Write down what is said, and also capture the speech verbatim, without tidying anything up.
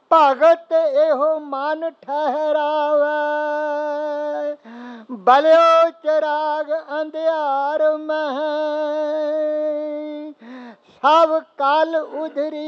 ਭਗਤ ਇਹੋ ਮਨ ਠਹਿਰਾਵੇ, ਬਲਿਓ ਚਿਰਾਗ ਅੰਧਿਆਰ ਮਹਿ, ਸਭ ਕਲ ਉਧਰੀ